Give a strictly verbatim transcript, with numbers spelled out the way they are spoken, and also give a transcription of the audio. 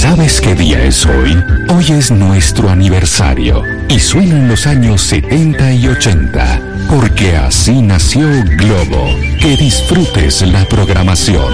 ¿Sabes qué día es hoy? Hoy es nuestro aniversario y suenan los años setenta y ochenta, porque así nació Globo. Que disfrutes la programación.